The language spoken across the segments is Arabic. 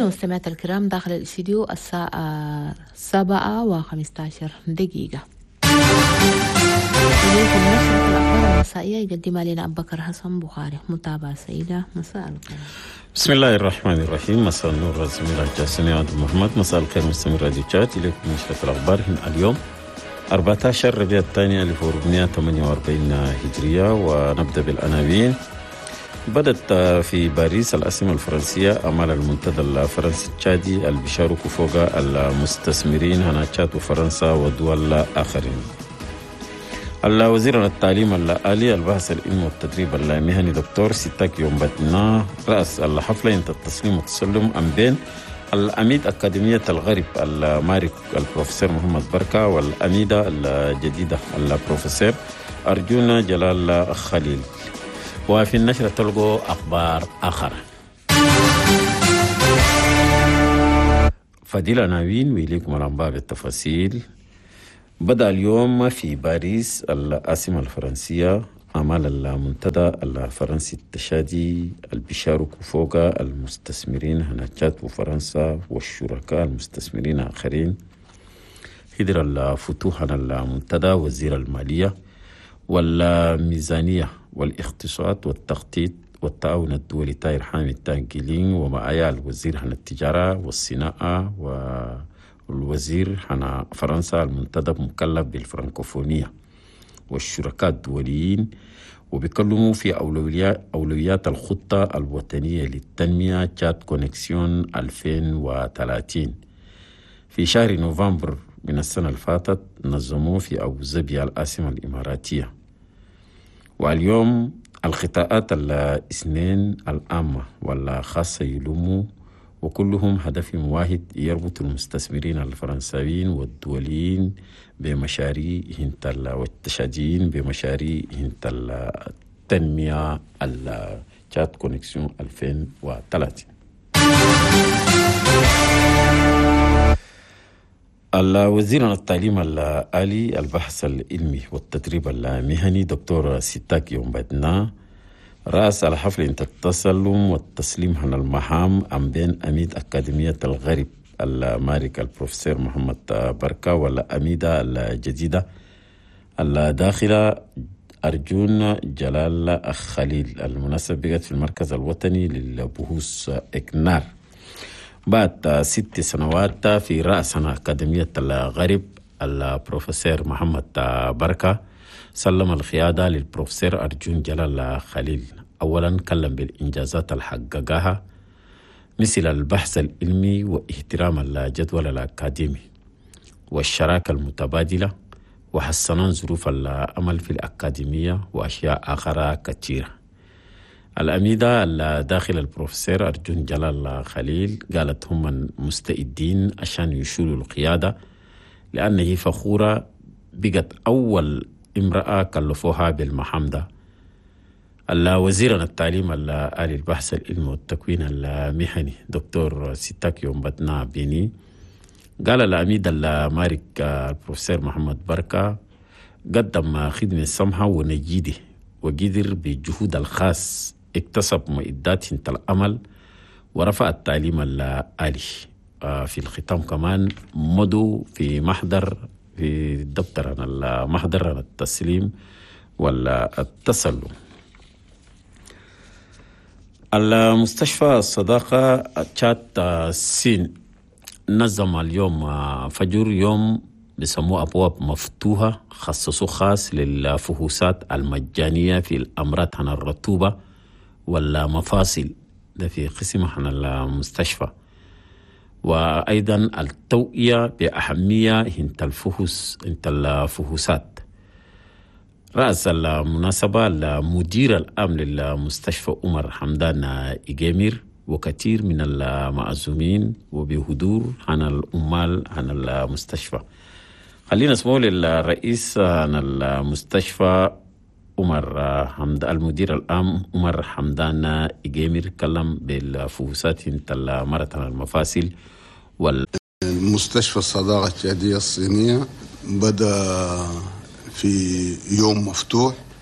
بنا مستمعات الكرام داخل الاستديو الساعة 7:15. إليكم نشرة الأخبار المسائية يقدمها لنا أبو بكر حسن بخاري. متابعة سيدة، مساء الخير. بسم الله الرحمن الرحيم. مساء النور الزميلة الجاسمي عبد محمد. مساء الخير مستمع راديو تشات. إليكم نشرة الأخبار اليوم 14 ربيع الثاني 1448 هجرية، ونبدأ بالعناوين. بدت في باريس العاصمة الفرنسية أعمال المنتدى الفرنسي التشادي اللي بيشاركوا فوق المستثمرين هنا تشاد وفرنسا ودول آخرين. وزير التعليم الآلي البحث العلمي والتدريب المهني دكتور سيتاك يومباتنا رأس الحفلة انت التسليم والتسلم أم بين الأميد أكاديمية الغرب المارك البروفيسور محمد بركة والأميدة الجديدة البروفيسور أرجون جلال خليل. وفي النشرة تلقوا أخبار آخر. فدي العناوين وإليكم الأنباء بالتفاصيل. بدأ اليوم في باريس العاصمة الفرنسية أعمال المنتدى الفرنسي التشادي البيشاركوا فوق المستثمرين هنا تشاد وفرنسا والشركاء المستثمرين آخرين. هدر الفتوح عن المنتدى وزير المالية والميزانية والاقتصاد والتخطيط والتعاون الدولي تاير حامد التانجيلين ومعايا الوزير عن التجارة والصناعة والوزير عن فرنسا. المنتدى مكلف بالفرنكوفونية والشركاء الدوليين، وبيكلموا في أولويات الخطة الوطنية للتنمية تشاد كونكسيون 2030. في شهر نوفمبر من السنة الفاتت نظموه في أبو ظبي العاصمة الإماراتية. واليوم الخطاءات الاثنين العامة والخاصة يلوموا، وكلهم هدفهم واحد يربط المستثمرين الفرنساويين والدوليين بمشاريعهم والتشاديين بمشاريعهم التنمية تشاد كونكسيون 2030. الوزير التعليم الآلي البحث العلمي والتدريب المهني دكتور سيتاك يومباتنا رأس الحفل انت التسلم والتسليم عن المهام عن بين أميد أكاديمية الغرب المارك البروفيسور محمد بركة والأميدة الجديدة الداخلة أرجون جلال خليل. المناسبة بقت في المركز الوطني للبحوث إكنار بعد 6 سنوات في رأس أكاديمية الغرب. البروفيسور محمد بركة سلم القيادة للبروفيسور أرجون جلال خليل. أولا كلم بالإنجازات الحققها مثل البحث العلمي واحترام الجدول الأكاديمي والشراكة المتبادلة، وحسنا ظروف العمل في الأكاديمية وأشياء أخرى كثيرة. الأميدة داخل البروفيسور أرجون جلال خليل قالت هم مستعدين عشان يشولوا القيادة، لأنه فخورة بقت أول امرأة كلفوها بالمهام ده. وزير التعليم الآلي البحث العلمي والتكوين المهني دكتور سيتاك يومباتنا بيني قال الأميد المارك البروفيسور محمد بركة قدم خدمة سمحة ونجيدة، وقدر بجهود الخاص اكتسب معدات انت الأمل ورفع التعليم الآلي. في الختام كمان مضوا في محضر في دفتر محضر التسليم والتسلم. المستشفى الصداقة تشاد سين نظم اليوم فجر يوم بسموه أبواب مفتوحة خصصوا خاص للفحوصات المجانية في الأمراض عن الرطوبة والمفاصل ده في قسم عن المستشفى، وأيضا التوعية بأهمية انت الفحوصات. رأس المناسبة المدير العام للمستشفى عمر حمدان إيجامير وكثير من المعزومين وبحضور عن العمال عن المستشفى. خلينا نسمع للرئيس عن المستشفى عمر حمدان المدير العام عمر حمدان إيجامير كلم بالفحوصات انت المرض عن المفاصل المستشفى الصداقة التشادية الصينية بدأ في يوم مفتوح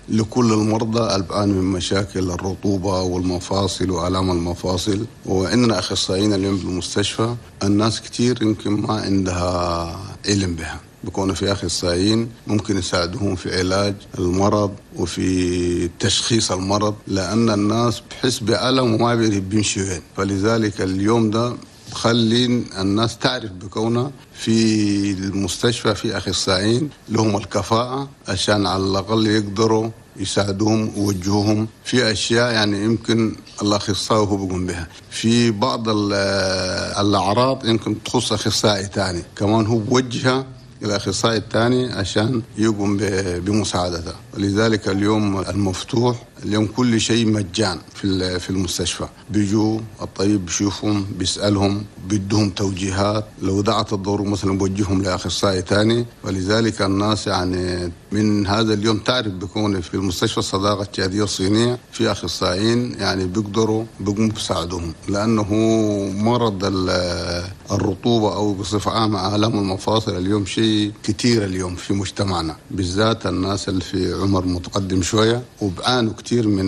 لكل المرضى الآن من مشاكل الرطوبة والمفاصل وآلام المفاصل. وإننا أخصائيين اليوم بالمستشفى الناس كتير يمكن ما عندها علم بها، بيكونوا في أخصائيين ممكن يساعدوهم في علاج المرض وفي تشخيص المرض، لأن الناس بحس بألم وما بيعرف بيمشي وين. فلذلك اليوم ده خلي الناس تعرف بكونها في المستشفى في أخصائيين لهم الكفاءة عشان على الأقل يقدروا يساعدوهم ويوجهوهم في أشياء يعني يمكن الأخصائي هو بيقوم بها. في بعض الأعراض يمكن تخص أخصائي تاني كمان هو بوجهها الأخصائي الثاني عشان يقوم بمساعدته. ولذلك اليوم المفتوح اليوم كل شيء مجان في المستشفى. بيجوا الطبيب بيشوفهم بيسألهم بيدهم توجيهات، لو دعت الضرورة مثلا بوجههم لأخصائي ثاني. ولذلك الناس يعني من هذا اليوم تعرف بيكون في المستشفى الصداقة الشهادية الصينية في أخصائيين يعني بيقوموا بيساعدوهم، لأنه مرض الرطوبة أو بصفة عامة آلام المفاصل اليوم شيء كتير اليوم في مجتمعنا، بالذات الناس اللي في عمر متقدم شوية وبعانوا كتير من